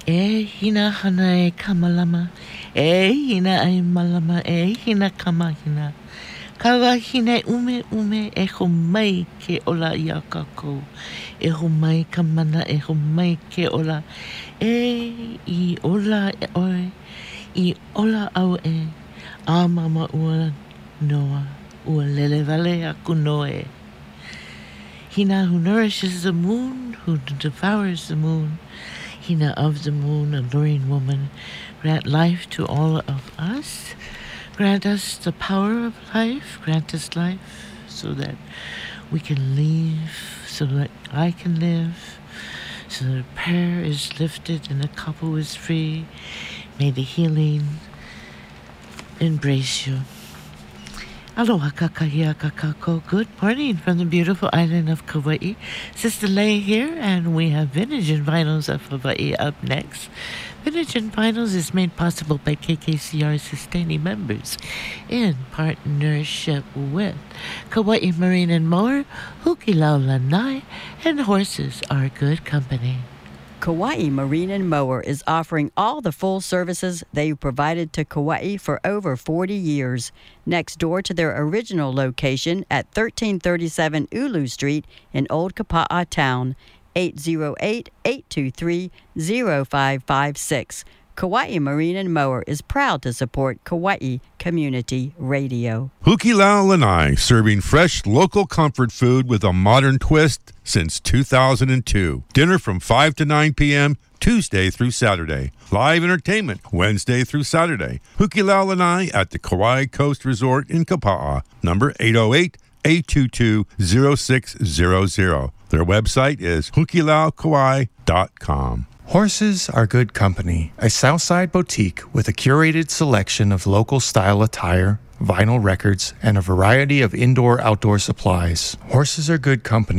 E hina hana e kamalama, e hina ai malama, e hina kamahina. Kawa hina ume e ho mai ke ola i a kako. E ho mai ka mana e ho mai ke ola. E I ola e oe, I ola au e. A mama ua noa, ua lele vale aku noe. Hina who nourishes the moon, who devours the moon. Hina of the moon, alluring woman, grant life to all of us. Grant us the power of life. Grant us life so that we can live, so that I can live, so that a prayer is lifted and the couple is free. May the healing embrace you. Aloha kakahia kakako. Good morning from the beautiful island of Kauai. Sister Lei here, and we have Vintage and Vinyls of Hawaii up next. Vintage and Vinyls is made possible by KKCR sustaining members in partnership with Kauai Marine and Mower, Hukilau Lanai, and Horses Are Good Company. Kauai Marine and Mower is offering all the full services they've provided to Kauai for over 40 years. Next door to their original location at 1337 Ulu Street in Old Kapa'a Town, 808-823-0556. Kauai Marine and Mower is proud to support Kauai Community Radio. Hukilau Lanai, serving fresh local comfort food with a modern twist since 2002. Dinner from 5 to 9 p.m. Tuesday through Saturday. Live entertainment Wednesday through Saturday. Hukilau Lanai at the Kauai Coast Resort in Kapa'a. Number 808-822-0600. Their website is hukilaukauai.com. Horses Are Good Company, a Southside boutique with a curated selection of local style attire, vinyl records, and a variety of indoor-outdoor supplies. Horses Are Good Company